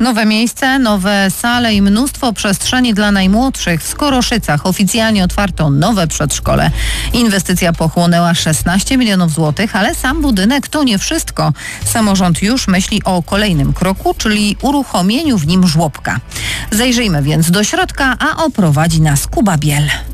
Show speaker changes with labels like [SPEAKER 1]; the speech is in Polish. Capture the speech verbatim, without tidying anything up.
[SPEAKER 1] Nowe miejsce, nowe sale i mnóstwo przestrzeni dla najmłodszych. W Skoroszycach oficjalnie otwarto nowe przedszkole. Inwestycja pochłonęła szesnaście milionów złotych, ale sam budynek to nie wszystko. Samorząd już myśli o kolejnym kroku, czyli uruchomieniu w nim żłobka. Zajrzyjmy więc do środka, a oprowadzi nas Kuba Biel.